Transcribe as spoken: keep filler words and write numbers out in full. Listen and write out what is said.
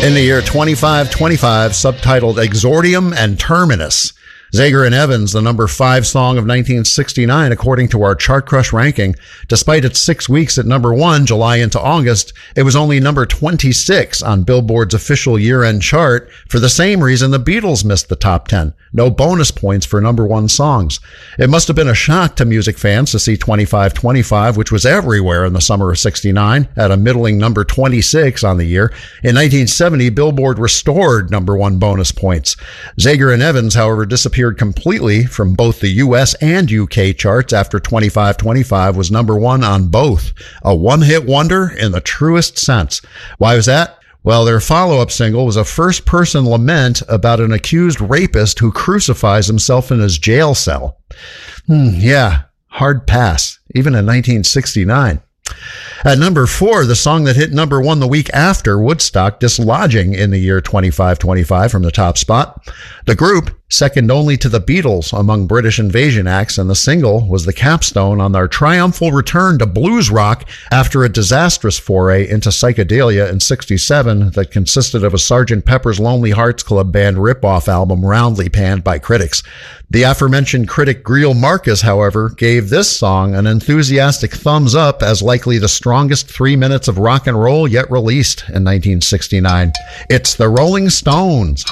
In the year twenty-five twenty-five, subtitled Exordium and Terminus, Zager and Evans, the number five song of nineteen sixty-nine, according to our Chart Crush ranking. Despite its six weeks at number one, July into August, it was only number twenty-six on Billboard's official year-end chart. For the same reason, the Beatles missed the top ten. No bonus points for number one songs. It must have been a shock to music fans to see twenty-five twenty-five, which was everywhere in the summer of sixty-nine, at a middling number twenty-six on the year. In nineteen seventy, Billboard restored number one bonus points. Zager and Evans, however, disappeared completely from both the U S and U K charts after twenty-five twenty-five was number one on both. A one-hit wonder in the truest sense. Why was that? Well, their follow-up single was a first-person lament about an accused rapist who crucifies himself in his jail cell. Hmm, yeah, hard pass, even in nineteen sixty-nine. At number four, the song that hit number one the week after Woodstock, Dislodging in the year twenty-five twenty-five from the top spot. The group, second only to the Beatles among British invasion acts, and the single was the capstone on their triumphal return to blues rock after a disastrous foray into psychedelia in sixty-seven that consisted of a Sergeant Pepper's Lonely Hearts Club Band ripoff album roundly panned by critics. The aforementioned critic Greil Marcus, however, gave this song an enthusiastic thumbs up as likely the strongest three minutes of rock and roll yet released in nineteen sixty-nine. It's the Rolling Stones.